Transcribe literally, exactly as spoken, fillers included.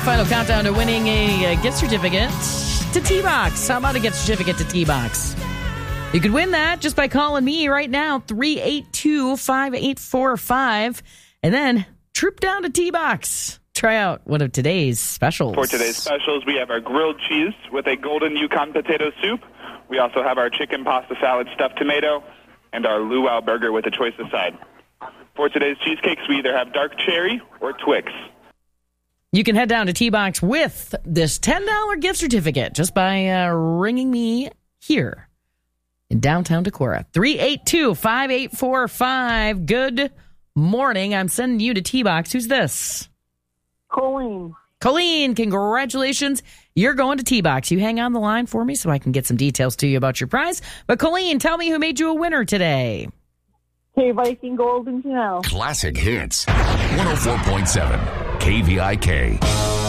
final countdown to winning a, a gift certificate to T-Box. How about a gift certificate to T-Box? You could win that just by calling me right now, three eight two, five eight four five, and then troop down to T-Box. Try out one of today's specials. For today's specials, we have our grilled cheese with a golden Yukon potato soup. We also have our chicken pasta salad stuffed tomato and our luau burger with a choice of side. For today's cheesecakes, we either have dark cherry or Twix. You can head down to T-Box with this ten dollars gift certificate just by uh, ringing me here in downtown Decorah. three eight two, five eight four five. Good morning. I'm sending you to T-Box. Who's this? Colleen. Colleen, congratulations. You're going to T-Box. You hang on the line for me so I can get some details to you about your prize. But Colleen, tell me who made you a winner today. K Viking Golden Canal. Classic Hits. one oh four point seven K V I K.